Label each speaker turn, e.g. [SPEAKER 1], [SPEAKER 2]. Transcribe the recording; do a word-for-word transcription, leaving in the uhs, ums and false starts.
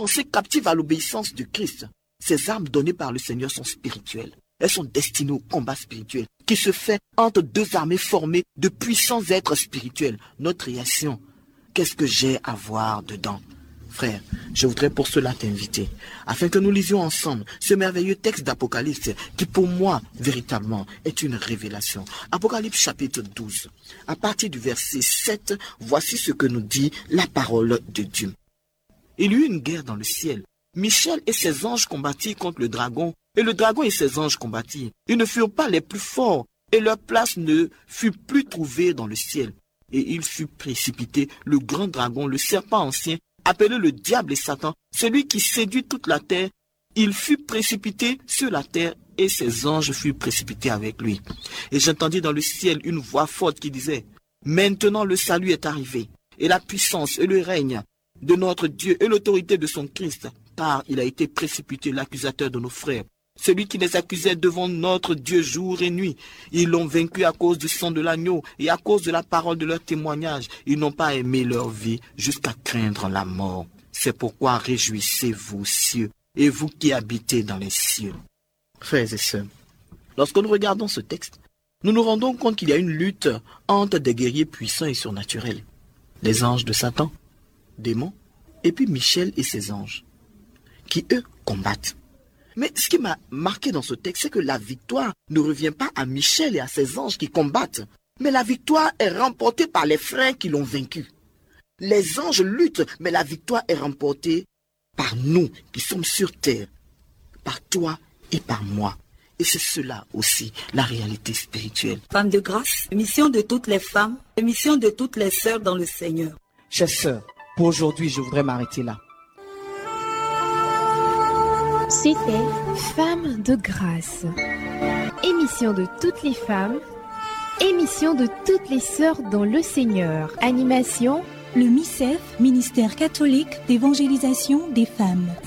[SPEAKER 1] pensée captive à l'obéissance du Christ. Ces armes données par le Seigneur sont spirituelles. Elles sont destinées au combat spirituel qui se fait entre deux armées formées de puissants êtres spirituels. Notre réaction, qu'est-ce que j'ai à voir dedans? Frère, je voudrais pour cela t'inviter, afin que nous lisions ensemble ce merveilleux texte d'Apocalypse qui pour moi, véritablement, est une révélation. Apocalypse chapitre douze, à partir du verset sept, voici ce que nous dit la parole de Dieu. Il y eut une guerre dans le ciel. Michel et ses anges combattirent contre le dragon, et le dragon et ses anges combattirent. Ils ne furent pas les plus forts, et leur place ne fut plus trouvée dans le ciel. Et il fut précipité, le grand dragon, le serpent ancien, appelé le diable et Satan, celui qui séduit toute la terre. Il fut précipité sur la terre, et ses anges furent précipités avec lui. Et j'entendis dans le ciel une voix forte qui disait, « Maintenant le salut est arrivé, et la puissance et le règne de notre Dieu et l'autorité de son Christ, car il a été précipité l'accusateur de nos frères, celui qui les accusait devant notre Dieu jour et nuit. Ils l'ont vaincu à cause du sang de l'agneau et à cause de la parole de leur témoignage. Ils n'ont pas aimé leur vie jusqu'à craindre la mort. C'est pourquoi réjouissez-vous, cieux, et vous qui habitez dans les cieux. » Frères et sœurs, lorsque nous regardons ce texte, nous nous rendons compte qu'il y a une lutte entre des guerriers puissants et surnaturels. Les anges de Satan, démons, et puis Michel et ses anges, qui eux combattent. Mais ce qui m'a marqué dans ce texte, c'est que la victoire ne revient pas à Michel et à ses anges qui combattent, mais la victoire est remportée par les frères qui l'ont vaincu. Les anges luttent, mais la victoire est remportée par nous qui sommes sur terre, par toi et par moi. Et c'est cela aussi, la réalité spirituelle.
[SPEAKER 2] Femme de grâce, mission de toutes les femmes, mission de toutes les sœurs dans le Seigneur.
[SPEAKER 3] Chers sœurs, pour aujourd'hui, je voudrais m'arrêter là.
[SPEAKER 4] C'était Femmes de grâce. Émission de toutes les femmes, émission de toutes les sœurs dans le Seigneur. Animation,
[SPEAKER 5] le M I C E F, Ministère catholique d'évangélisation des femmes.